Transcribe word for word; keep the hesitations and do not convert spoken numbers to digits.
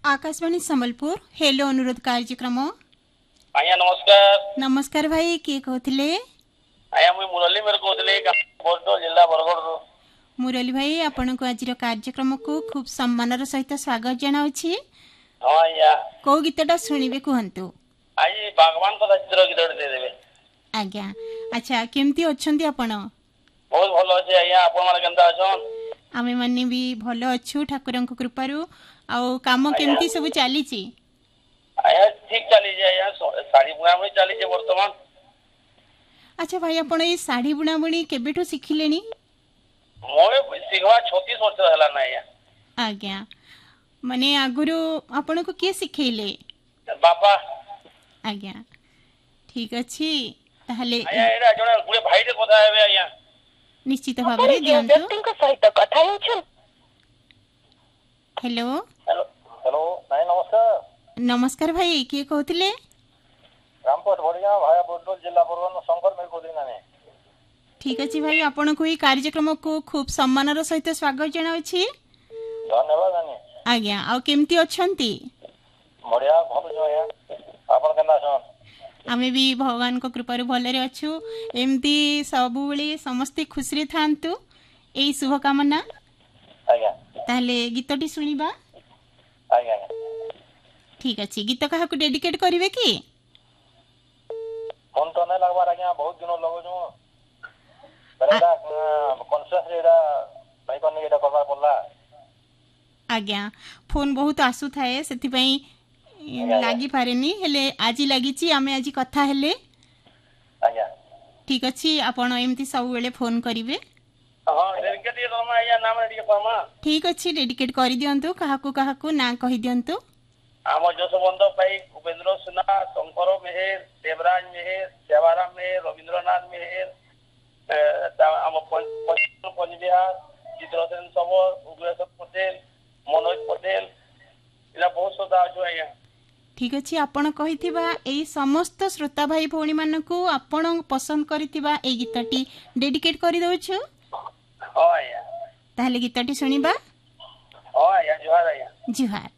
Akashvani Sambalpur hello अनुरोध कार्यक्रम। आज्ञा नमस्कार। नमस्कार भाई, किए कहथिले? आज्ञा मुई मुरली मेर कहथिले बरगढ़ जिला बरगढ़। मुरली भाई, आपण को आज कार्यक्रम को खूब सम्मानर सहित स्वागत जनाउछि। हां आज्ञा। को गीतटा सुनिबे कहंतु? आज भगवान को चित्र गीत दे देबे। आज्ञा। अच्छा, केमती अछंती आपण? बहुत भलो अछि आज्ञा, आपण माने केनता अछन? आमे माने भी भलो अछु ठाकुरन को कृपारु। आउ काम केमती सब चली छी? आज्ञा ठीक चली जे आज्ञा, साड़ी बुना बुनी चली जे वर्तमान। अच्छा भाई, आपण ए साड़ी बुना बुनी केबेठो सिखिलेनी? मोए सिखवा छत्तीस वर्ष हला ना आज्ञा। आज्ञा, माने आगुरु आपण को के सिखेले? बापा। आज्ञा, ठीक अछि। ताहले आज्ञा एरा जणा गुडे भाई रे कथा हेबे आज्ञा। निश्चित भाबरे दियंतु। व्यक्तिଙ୍କ सहित कथा हेउछन। हेलो हेलो हेलो भाई नमस्कार। नमस्कार भाई, किए कहथिले? रामपुर बढ़िया भाया बरगढ़ जिला बरगढ़ शंकर मेर कोदिना ने। ठीक अछि भाई, आपण को ई कार्यक्रम को खूब सम्मानर सहित स्वागत जनाउछि। धन्यवाद आनी। आज्ञा, आ केमती अछंती? बढ़िया भल जो आज्ञा। आपण केना छन? आमे भी भगवान को कृपा भलरे अच्छु। एमती सबु बेले समस्ते खुशी रे थांतु, एई शुभ कामना। आज्ञा। ताहले गीतटी सुनिबा। आज्ञा। ठीक अछि, गीत काहा को डेडिकेट करिवे की? फोन तो नै लगवार आज्ञा, बहुत दिन लगो जो। बरेदा कॉन्शियस रेडा भाई कोन एटा करबा पड़ला। आज्ञा, फोन बहुत आसु थाए, सेति पई लागी पारेनी, हेले आजी लागिची, आमे आजी कथा हेले। आज्ञा। ठीक अछि, आपण एमती सब बेले फोन करिवे। हां डेडिकेट करमा या नाम डेडिकेट करमा। ठीक अछि, डेडिकेट करि दियंतु, काहा को काहा को ना कहि दियंतु। आम जसवंत भाई उपेंद्र सुना, शंकर मेहेर, देवराज मेहेर, सेवाराम मेहेर, रविंद्रनाथ मेहेर, आम पश्चिम पंचबिहार, चित्रसेन सबर, उग्रेश पटेल, मनोज पटेल, इला बहुत श्रोता अछि आज्ञा। ठीक अछि, आपण कहिथिबा एई समस्त श्रोता भाई भौणी मानकु आपण पसंद करिथिबा एई गीतटी डेडिकेट करि दउछु। हां आज्ञा। ताहले गीतटी सुनिबा। हां आज्ञा, जोहार आज्ञा। जोहार।